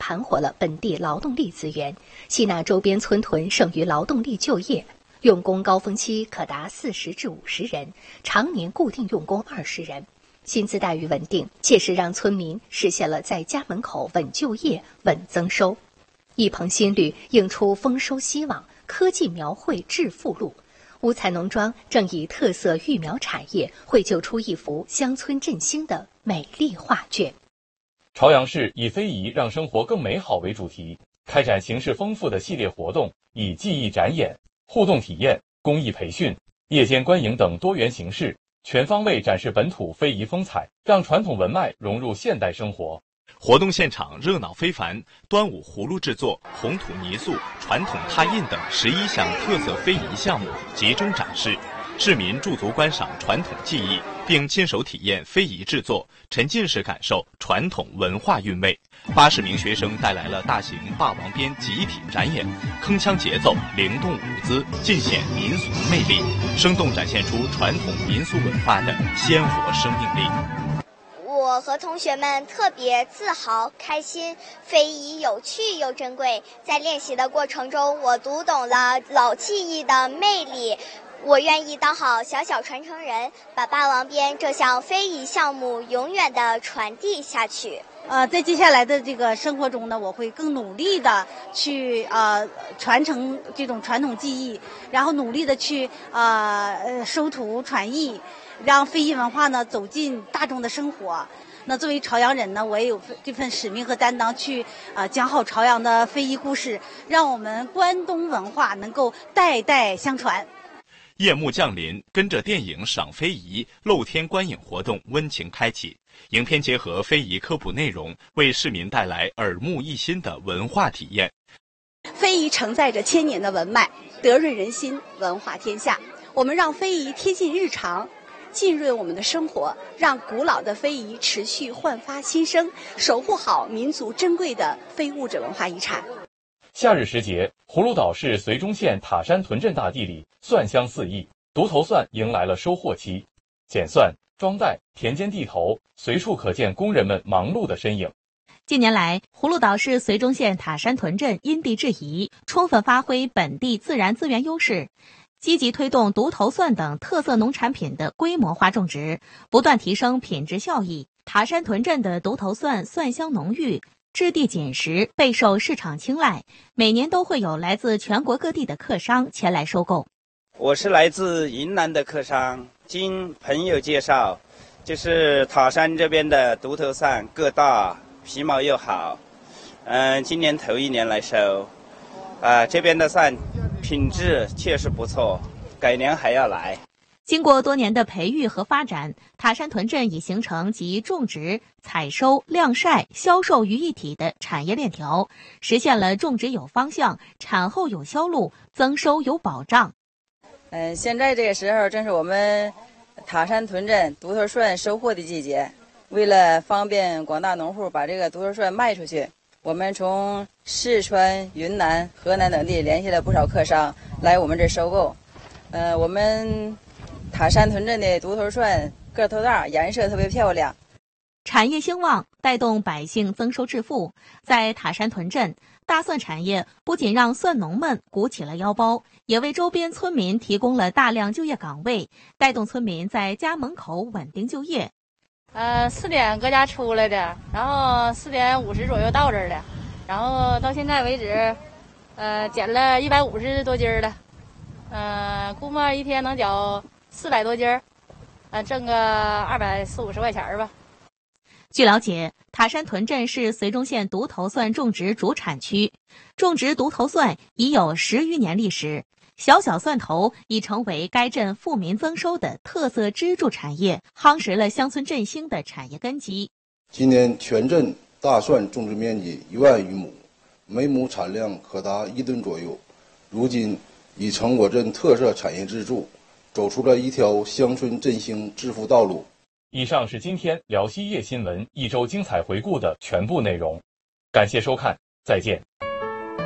盘活了本地劳动力资源，吸纳周边村屯剩余劳动力就业，用工高峰期可达40至50人，常年固定用工20人，薪资待遇稳定，切实让村民实现了在家门口稳就业、稳增收。一棚新绿映出丰收希望，科技描绘致富路。五彩农庄正以特色育苗产业绘就出一幅乡村振兴的美丽画卷。 朝阳市以非遗让生活更美好为主题，开展形式丰富的系列活动，以技艺展演、互动体验、公益培训、夜间观影等多元形式，全方位展示本土非遗风采，让传统文脉融入现代生活。 活动现场热闹非凡，端午葫芦制作、红土泥塑、传统拓印等11项特色非遗项目集中展示，市民驻足观赏传统技艺，并亲手体验非遗制作，沉浸式感受传统文化韵味。80名学生带来了大型霸王鞭集体展演，铿锵节奏、灵动舞姿，尽显民俗魅力，生动展现出传统民俗文化的鲜活生命力。 我和同学们特别自豪、开心，非遗有趣又珍贵。在练习的过程中，我读懂了老技艺的魅力。我愿意当好小小传承人，把霸王鞭这项非遗项目永远地传递下去。 在接下来的这个生活中呢，我会更努力的去传承这种传统技艺，然后努力的去收徒传艺，让非遗文化呢走进大众的生活。那作为朝阳人呢，我也有这份使命和担当，去讲好朝阳的非遗故事，让我们关东文化能够代代相传。 夜幕降临，跟着电影赏非遗露天观影活动温情开启。影片结合非遗科普内容，为市民带来耳目一新的文化体验。 非遗承载着千年的文脉，得润人心，文化天下。我们让非遗贴近日常，浸润我们的生活，让古老的非遗持续焕发新生，守护好民族珍贵的非物质文化遗产。 夏日时节，葫芦岛市绥中县塔山屯镇大地里蒜香四溢，独头蒜迎来了收获期。剪蒜、装袋、田间地头，随处可见工人们忙碌的身影。 近年来，葫芦岛市绥中县塔山屯镇因地制宜，充分发挥本地自然资源优势，积极推动独头蒜等特色农产品的规模化种植，不断提升品质效益。塔山屯镇的独头蒜蒜香浓郁，质地紧实，备受市场青睐，每年都会有来自全国各地的客商前来收购。 我是来自云南的客商，经朋友介绍，就是塔山这边的独头蒜个大，皮毛又好。今年头一年来收，这边的蒜品质确实不错，改年还要来。 经过多年的培育和发展，塔山屯镇已形成集种植、采收、晾晒、销售于一体的产业链条，实现了种植有方向、产后有销路、增收有保障。 现在这个时候正是我们塔山屯镇独头蒜收获的季节。为了方便广大农户把这个独头蒜卖出去，我们从四川、云南、河南等地联系了不少客商来我们这收购。我们塔山屯镇的独头蒜个头大，颜色特别漂亮。 产业兴旺，带动百姓增收致富。在塔山屯镇，大蒜产业不仅让蒜农们鼓起了腰包，也为周边村民提供了大量就业岗位，带动村民在家门口稳定就业。 4点搁家出来的，然后4点50左右到这儿的，然后到现在为止，捡了150多斤了，估摸一天能缴400多斤，挣个240-250块钱吧。 据了解，塔山屯镇是绥中县独头蒜种植主产区，种植独头蒜已有10余年历史。小小蒜头已成为该镇富民增收的特色支柱产业，夯实了乡村振兴的产业根基。 今年全镇大蒜种植面积1万余亩，每亩产量可达1吨左右，如今已成我镇特色产业支柱，走出了一条乡村振兴致富道路。 以上是今天辽西夜新闻一周精彩回顾的全部内容，感谢收看，再见。